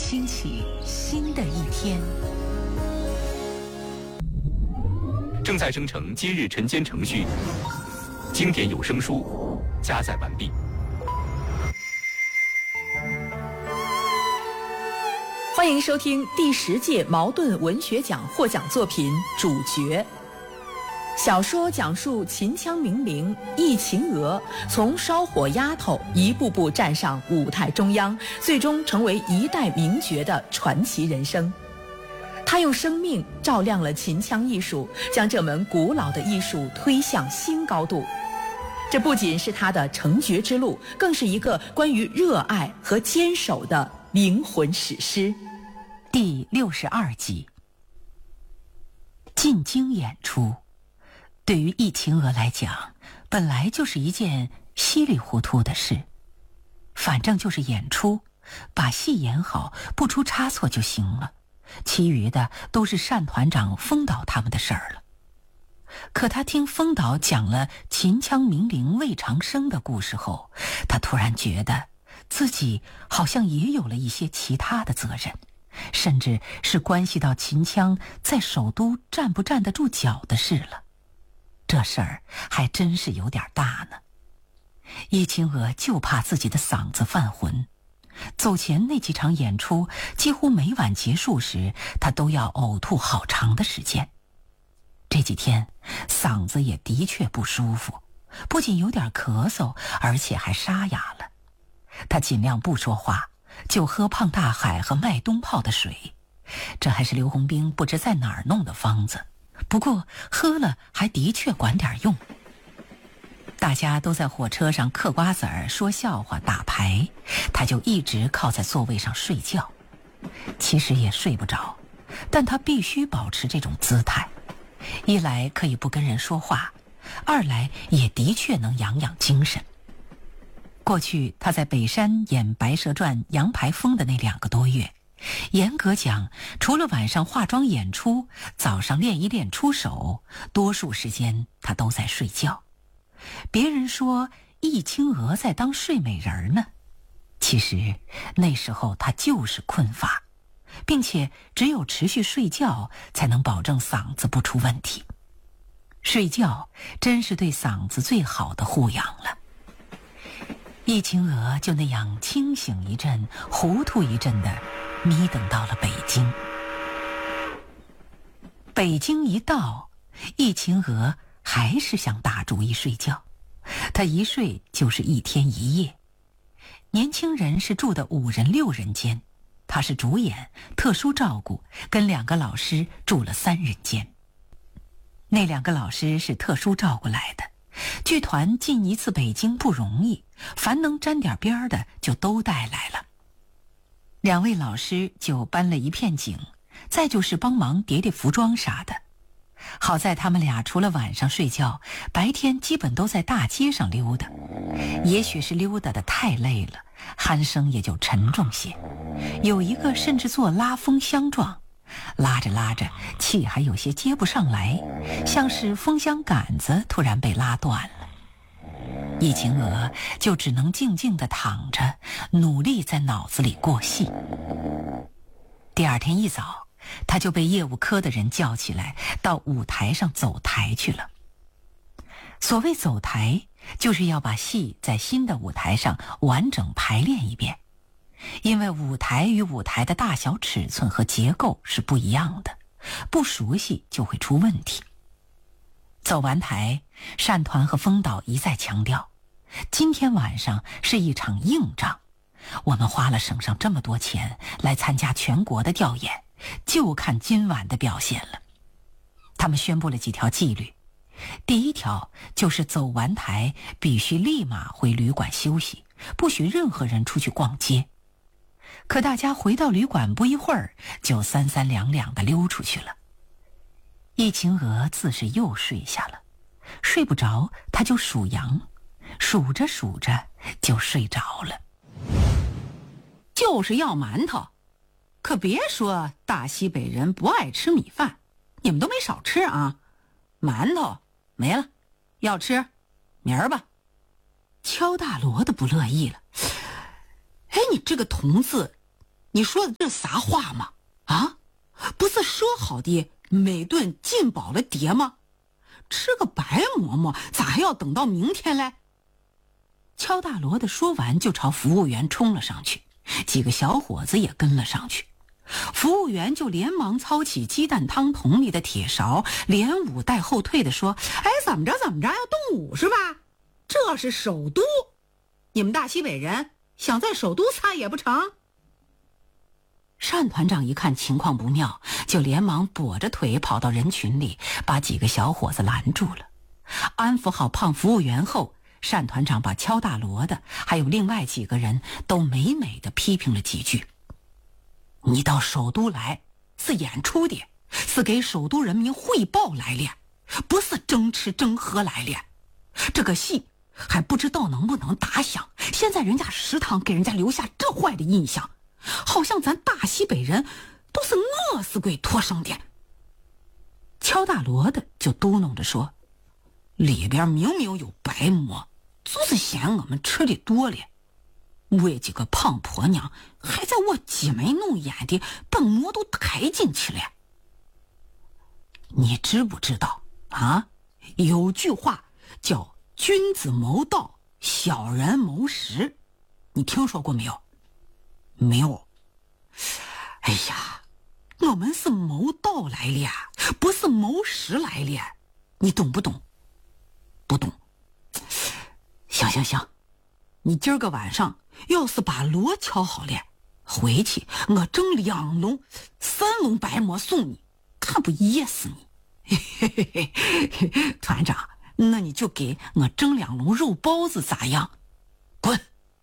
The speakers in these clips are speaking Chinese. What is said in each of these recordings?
兴起新的一天。 正在生成今日晨间程序，经典有声书加载完毕。 欢迎收听第10届茅盾文学奖获奖作品《主角》。小说讲述秦腔名伶易秦娥从烧火丫头一步步站上舞台中央，最终成为一代名角的传奇人生。他用生命照亮了秦腔艺术，将这门古老的艺术推向新高度。这不仅是他的成角之路，更是一个关于热爱和坚守的灵魂史诗。 第62集，进京演出对于易秦娥来讲，本来就是一件稀里糊涂的事。反正就是演出，把戏演好，不出差错就行了，其余的都是单团长、封导他们的事儿了。可他听封导讲了秦腔名伶魏长生的故事后，他突然觉得自己好像也有了一些其他的责任，甚至是关系到秦腔在首都站不站得住脚的事了。这事儿还真是有点大呢。易秦娥就怕自己的嗓子犯浑，走前那几场演出，几乎每晚结束时，她都要呕吐好长的时间。这几天嗓子也的确不舒服，不仅有点咳嗽，而且还沙哑了。她尽量不说话，就喝胖大海和麦冬泡的水，这还是刘洪兵不知在哪儿弄的方子，不过喝了还的确管点用。大家都在火车上嗑瓜子儿、说笑话、打牌，他就一直靠在座位上睡觉。其实也睡不着，但他必须保持这种姿态，一来可以不跟人说话，二来也的确能养养精神。过去他在北山演《白蛇传》杨排风的那2个多月，严格讲，除了晚上化妆演出，早上练一练出手，多数时间他都在睡觉。别人说易秦娥在当睡美人呢，其实那时候他就是困乏，并且只有持续睡觉才能保证嗓子不出问题。睡觉真是对嗓子最好的护养了。易秦娥就那样清醒一阵糊涂一阵的眯等到了北京。北京一到，易秦娥还是想打主意睡觉，她一睡就是1天1夜。年轻人是住的5人6人间，她是主演，特殊照顾，跟2个老师住了3人间。那2个老师是特殊照顾来的，剧团进一次北京不容易，凡能沾点边的就都带来了。2位老师就搬了一片景，再就是帮忙叠叠服装啥的。好在他们俩除了晚上睡觉，白天基本都在大街上溜达。也许是溜达的太累了，鼾声也就沉重些。有一个甚至做拉风箱状，拉着拉着气还有些接不上来，像是风箱杆子突然被拉断了。易秦娥就只能静静地躺着，努力在脑子里过戏。第2天一早，他就被业务科的人叫起来，到舞台上走台去了。所谓走台，就是要把戏在新的舞台上完整排练一遍，因为舞台与舞台的大小尺寸和结构是不一样的，不熟悉就会出问题。走完台，单团和封导一再强调，今天晚上是一场硬仗，我们花了省上这么多钱来参加全国的调研，就看今晚的表现了。他们宣布了几条纪律，第1条就是走完台必须立马回旅馆休息，不许任何人出去逛街。可大家回到旅馆不一会儿，就3、3两两地溜出去了。易秦娥自是又睡下了，睡不着，她就数羊，数着数着就睡着了。 就是要馒头，可别说大西北人不爱吃米饭，你们都没少吃啊。馒头没了，要吃明儿吧。 敲大锣的不乐意了， 哎，你这个童子， 你说的这啥话吗？啊，不是说好的每顿进饱了碟吗？吃个白馍馍，咋还要等到明天嘞？ 敲大锣的说完就朝服务员冲了上去，几个小伙子也跟了上去。服务员就连忙操起鸡蛋汤桶里的铁勺，连舞带后退地说：“ 哎，怎么着，要动武是吧？这是首都，你们大西北人想在首都撒野不成？” 单团长一看情况不妙，就连忙跛着腿跑到人群里，把几个小伙子拦住了。安抚好胖服务员后，单团长把敲大锣的还有另外几个人都美美的批评了几句。你到首都来是演出的，是给首都人民汇报来练，不是争吃争喝来练。这个戏还不知道能不能打响，现在人家食堂给人家留下这坏的印象，好像咱大西北人都是饿死鬼托生的。敲大锣的就嘟哝着说：“里边明明有白馍，就是嫌我们吃的多了。我几个胖婆娘还在我挤眉弄眼的把馍都抬进去了。你知不知道啊？有句话叫君子谋道，小人谋食，你听说过没有？没有。哎呀，我们是谋道来练，不是谋食来练，你懂不懂？不懂。行，你今儿个晚上要是把锣敲好了，回去我蒸2笼、3笼白馍送你，看不噎死你。团长，那你就给我蒸2笼肉包子咋样？滚！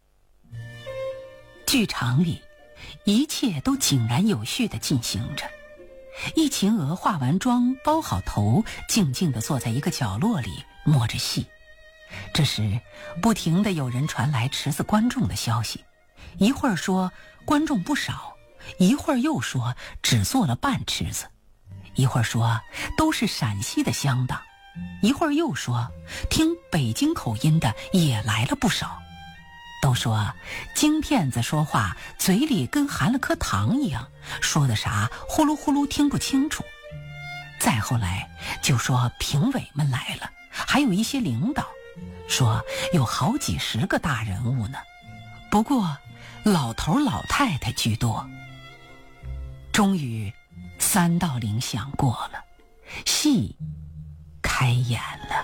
剧场里一切都井然有序地进行着。一秦娥化完妆包好头，静静地坐在一个角落里摸着戏。这时不停地有人传来池子观众的消息，一会儿说观众不少，一会儿又说只坐了半池子，一会儿说都是陕西的乡党，一会儿又说听北京口音的也来了不少。都说京片子说话嘴里跟含了颗糖一样，说的啥呼噜呼噜听不清楚。再后来就说评委们来了，还有一些领导，说有好几10个大人物呢，不过老头老太太居多。终于3道铃响过了，戏开演了。